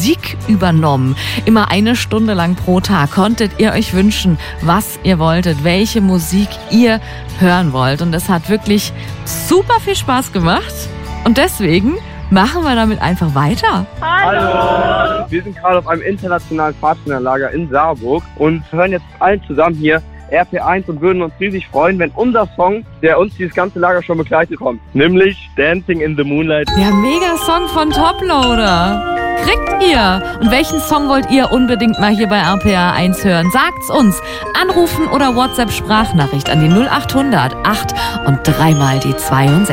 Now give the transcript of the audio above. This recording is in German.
Musik übernommen. Immer 1 Stunde lang pro Tag konntet ihr euch wünschen, was ihr wolltet, welche Musik ihr hören wollt. Und es hat wirklich super viel Spaß gemacht. Und deswegen machen wir damit einfach weiter. Hallo! Wir sind gerade auf einem internationalen Pfadfinderlager in Saarburg und hören jetzt allen zusammen hier RP1 und würden uns riesig freuen, wenn unser Song, der uns dieses ganze Lager schon begleitet, kommt. Nämlich Dancing in the Moonlight. Der Mega-Song von Toploader. Kriegt ihr? Und welchen Song wollt ihr unbedingt mal hier bei RPA 1 hören? Sagt's uns. Anrufen oder WhatsApp-Sprachnachricht an die 0800 8 und 3 mal die 62.